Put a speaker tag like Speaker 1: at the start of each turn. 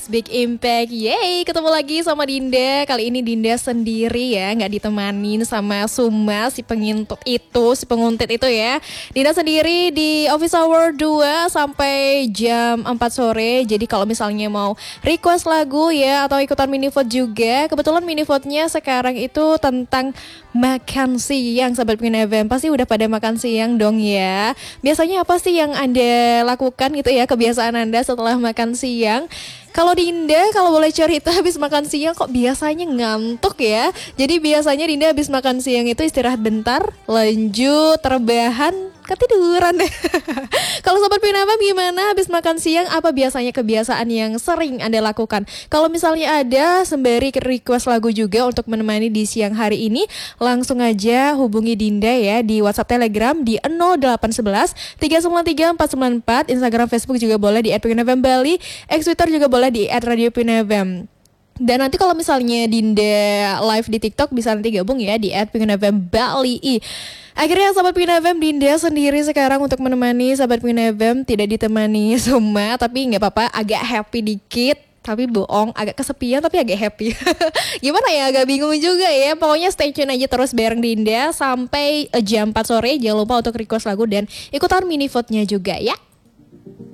Speaker 1: podcast Big Impact. Yeay, ketemu lagi sama Dinda. Kali ini Dinda sendiri ya, nggak ditemanin sama Suma, si penguntit itu ya. Dinda sendiri di Office Hour 2 sampai jam 4 sore. Jadi kalau misalnya mau request lagu ya, atau ikutan mini vote juga. Kebetulan mini vote-nya sekarang itu tentang makan siang. Sahabat Queen FM, pasti udah pada makan siang dong ya. Biasanya apa sih yang Anda lakukan gitu ya, kebiasaan Anda setelah makan siang? Kalau Dinda, kalau boleh cerita, habis makan siang kok biasanya ngantuk ya. Jadi biasanya Dinda habis makan siang itu istirahat bentar, lanjut rebahan, ketiduran deh. Kalau Sobat Pinama gimana habis makan siang? Apa biasanya kebiasaan yang sering Anda lakukan? Kalau misalnya ada sembari request lagu juga untuk menemani di siang hari ini, langsung aja hubungi Dinda ya di WhatsApp Telegram di 0811 393 494, Instagram Facebook juga boleh di @pinfm_bali, Twitter juga boleh di @radio_pinfm. Dan nanti kalau misalnya Dinda live di TikTok bisa nanti gabung ya di @pinfm_bali. Akhirnya Sahabat Queen FM, Dinda sendiri sekarang untuk menemani Sahabat Queen FM, tidak ditemani Suma, tapi gak apa-apa, agak happy dikit. Tapi bohong, agak kesepian tapi agak happy. Gimana ya, agak bingung juga ya. Pokoknya stay tune aja terus bareng Dinda sampai jam 4 sore. Jangan lupa untuk request lagu dan ikutan mini vote-nya juga ya.